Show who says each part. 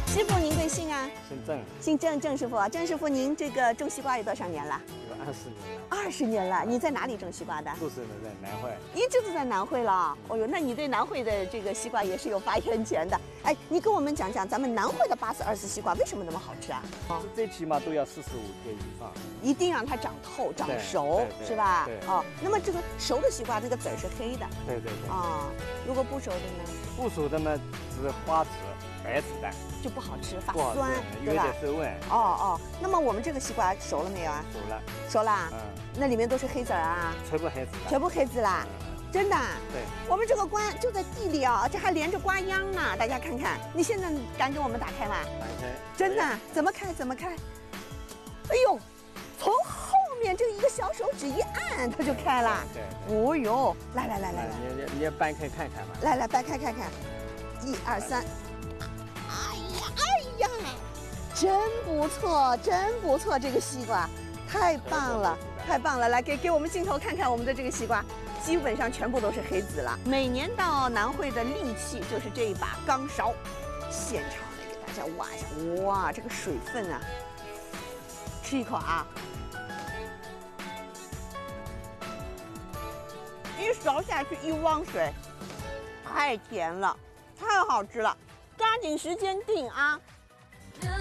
Speaker 1: 师傅，您贵姓啊？
Speaker 2: 姓郑，
Speaker 1: 姓郑，郑师傅啊。郑师傅，您这个种西瓜有多少年了
Speaker 2: 有20年了。
Speaker 1: 20年了。你在哪里种西瓜的？
Speaker 2: 就是在南汇。
Speaker 1: 一直都在南汇了。哦呦，那你对南汇的这个西瓜也是有发言权的。哎，你跟我们讲讲咱们南汇的8四24西瓜为什么那么好吃啊？
Speaker 2: 最起码都要45天以上，
Speaker 1: 一定让它长透、长熟，是吧？
Speaker 2: 对。
Speaker 1: 哦，那么这个熟的西瓜，这个籽儿是黑的。
Speaker 2: 对。
Speaker 1: 啊，如果不熟的呢？
Speaker 2: 不熟的呢，只花籽、白子蛋，
Speaker 1: 就不好吃，发
Speaker 2: 不好吃，
Speaker 1: 酸，
Speaker 2: 有点涩味。
Speaker 1: 哦，那么我们这个西瓜熟了没有啊？
Speaker 2: 熟了。
Speaker 1: 熟啦。那里面都是黑籽儿啊？
Speaker 2: 全部黑籽。
Speaker 1: 全部黑籽啦。真的？
Speaker 2: 对。我
Speaker 1: 们这个瓜就在地里啊，这还连着瓜秧呢，大家看看。你现在敢给我们打开吗？
Speaker 2: 打开。
Speaker 1: 真的？怎么开？哎呦，从后面这一个小手指一按，它就开了。
Speaker 2: 对。
Speaker 1: 哦呦，来，
Speaker 2: 你也掰开看看吧。
Speaker 1: 来，掰开看看，1、2、3。哎呀，真不错，这个西瓜太棒了。来给我们镜头看看我们的这个西瓜，基本上全部都是黑籽了。每年到南汇的利器就是这一把钢勺，现场来给大家挖一下。哇，这个水分啊！吃一口啊！一勺下去一汪水，太甜了，太好吃了。抓紧时间订啊！